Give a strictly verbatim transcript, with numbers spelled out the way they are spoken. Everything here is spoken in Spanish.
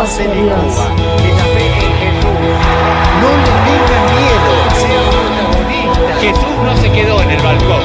hijos de Dios. Que la fe en Jesús No le tengan miedo. sea protagonista. Jesús no se quedó en el balcón.